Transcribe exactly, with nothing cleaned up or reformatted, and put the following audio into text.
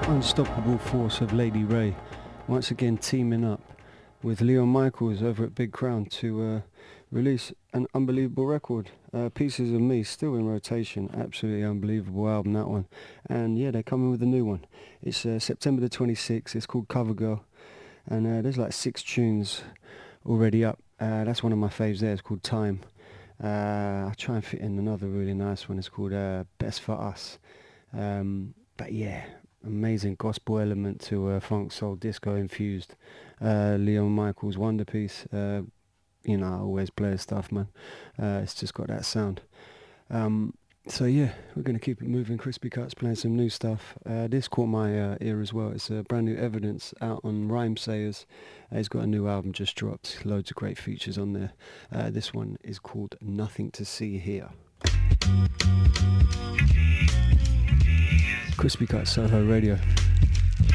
unstoppable force of Lady Ray, once again teaming up with Leon Michaels over at Big Crown to uh, release an unbelievable record. Uh, Pieces of Me, still in rotation, absolutely unbelievable album, that one. And yeah, they're coming with a new one. It's uh, September the twenty-sixth, it's called Cover Girl, and uh, there's like six tunes already up. Uh, that's one of my faves there, it's called Time. Uh, I'll try and fit in another really nice one, it's called uh, Best For Us. Um, but yeah, amazing gospel element to uh, funk, soul, disco infused. Uh, Leon Michaels Wonder Piece. Uh, you know, I always play his stuff, man. Uh, it's just got that sound. Um, so yeah, we're going to keep it moving. Crispy Cuts playing some new stuff. Uh, this caught my uh, ear as well. It's a brand new Evidence out on Rhyme Sayers. Uh, he's got a new album just dropped. Loads of great features on there. Uh, this one is called Nothing to See Here. Crispy Cuts Soho Radio.